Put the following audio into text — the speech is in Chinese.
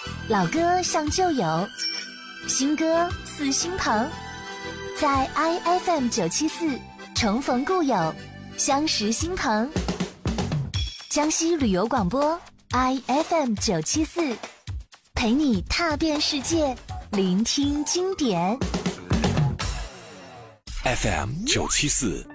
老歌像旧友，新歌似新朋，在 IFM974 重逢故友，相识新朋。江西旅游广播 IFM974，陪你踏遍世界，聆听经典。 FM974